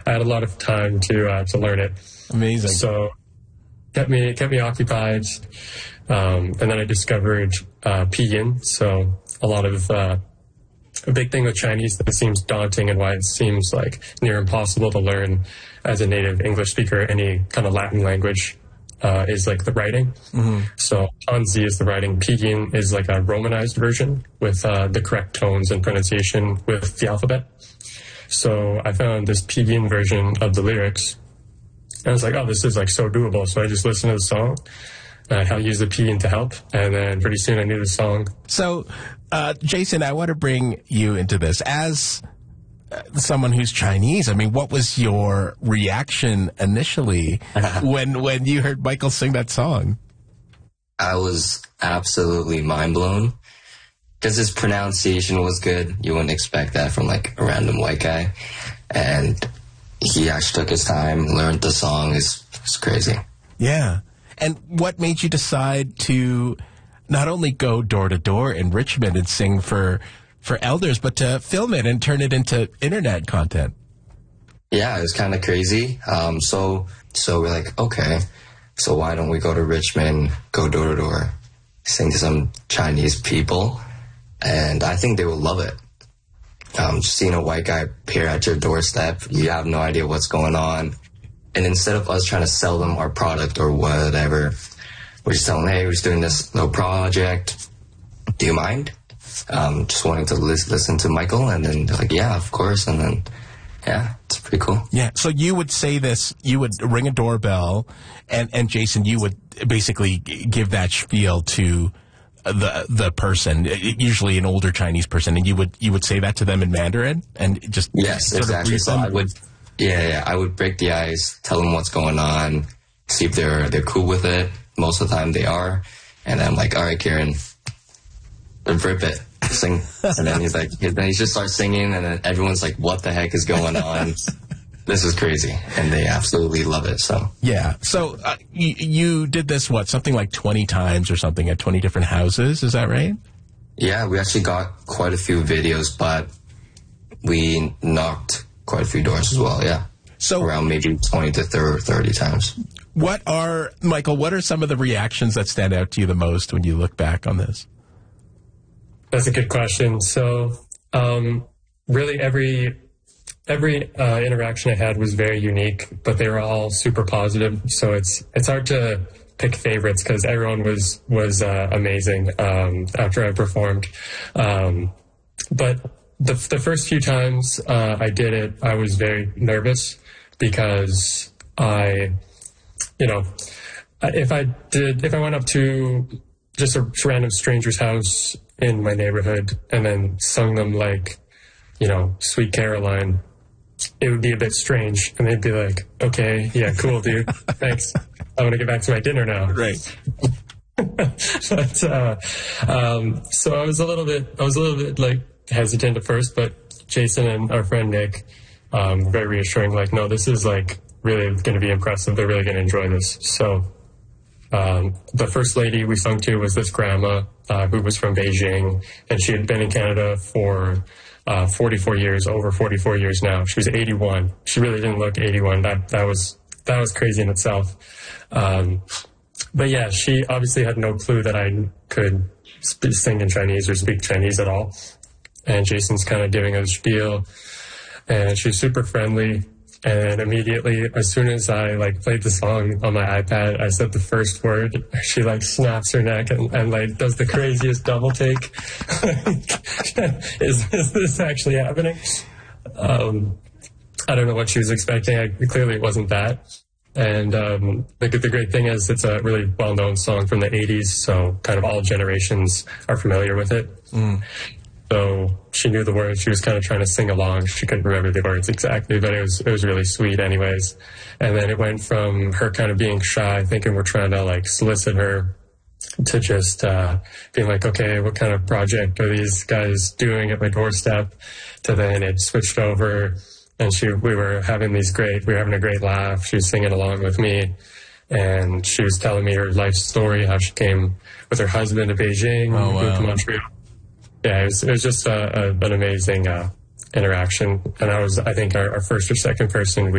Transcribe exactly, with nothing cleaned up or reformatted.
I had a lot of time to uh, to learn it. Amazing. So kept me kept me occupied, um, and then I discovered uh, Pinyin. So a lot of uh, a big thing with Chinese that seems daunting and why it seems like near impossible to learn as a native English speaker any kind of Latin language uh, is like the writing. Mm-hmm. So Hanzi is the writing. Pinyin is like a romanized version with uh, the correct tones and pronunciation with the alphabet. So I found this Pinyin version of the lyrics. And I was like, oh, this is like so doable. So I just listened to the song. Uh, I used the Pinyin to help. And then pretty soon I knew the song. So, uh, Jason, I want to bring you into this. As uh, someone who's Chinese, I mean, what was your reaction initially when when you heard Michael sing that song? I was absolutely mind blown. Because his pronunciation was good. You wouldn't expect that from like a random white guy. And he actually took his time, learned the song. It's, it's crazy. Yeah. And what made you decide to not only go door to door in Richmond and sing for for elders, but to film it and turn it into internet content? Yeah, it was kind of crazy. Um, so so we're like, okay, so why don't we go to Richmond, go door to door, sing to some Chinese people? And I think they will love it. Um, just seeing a white guy appear at your doorstep, you have no idea what's going on. And instead of us trying to sell them our product or whatever, we just tell them, hey, we're just doing this little project. Do you mind? Um, just wanting to lis- listen to Michael. And then they're like, yeah, of course. And then, yeah, it's pretty cool. Yeah. So you would say this, you would ring a doorbell, and, and Jason, you would basically give that spiel to the the person, usually an older Chinese person, and you would you would say that to them in Mandarin and just yes, sort exactly. Of so I would, yeah, yeah, I would break the ice, tell them what's going on, see if they're they're cool with it. Most of the time they are, and I'm like, all right, Kieran, rip it, sing, and then he's like, then he just starts singing, and then everyone's like, what the heck is going on? This is crazy, and they absolutely love it. So yeah. So uh, you, you did this, what, something like twenty times or something at twenty different houses, is that right? Yeah, we actually got quite a few videos, but we knocked quite a few doors as well, yeah. So around maybe twenty to thirty times. What are, Michael, what are some of the reactions that stand out to you the most when you look back on this? That's a good question. So um, really every... Every uh, interaction I had was very unique, but they were all super positive. So it's it's hard to pick favorites because everyone was was uh, amazing um, after I performed. Um, but the the first few times uh, I did it, I was very nervous because I, you know, if I did if I went up to just a random stranger's house in my neighborhood and then sung them like, you know, Sweet Caroline, it would be a bit strange, and they'd be like, okay, yeah, cool, dude, thanks, I want to get back to my dinner now. Right. But uh, um, so I was a little bit I was a little bit like hesitant at first, but Jason and our friend Nick um, very reassuring, like, no, this is like really going to be impressive, they're really going to enjoy this. So um, the first lady we sung to was this grandma uh, who was from Beijing, and she had been in Canada for Uh, forty-four years, over forty-four years now. She was eighty-one. She really didn't look eighty-one. That that was that was crazy in itself. Um, but yeah, she obviously had no clue that I could sp- sing in Chinese or speak Chinese at all. And Jason's kind of giving a spiel, and she's super friendly. And immediately, as soon as I like played the song on my iPad, I said the first word. She like snaps her neck and, and like does the craziest double take. is, is this actually happening? Um, I don't know what she was expecting. I, clearly, it wasn't that. And um, the, the great thing is, it's a really well-known song from the eighties, so kind of all generations are familiar with it. Mm. So she knew the words. She was kind of trying to sing along. She couldn't remember the words exactly, but it was it was really sweet anyways. And then it went from her kind of being shy, thinking we're trying to like solicit her, to just uh, being like, okay, what kind of project are these guys doing at my doorstep? To then it switched over, and she we were having these great, we were having a great laugh. She was singing along with me, and she was telling me her life story, how she came with her husband to Beijing, oh, wow. moved to Montreal. Yeah, it was, it was just a, a, an amazing uh, interaction. And I was, I think, our, our first or second person we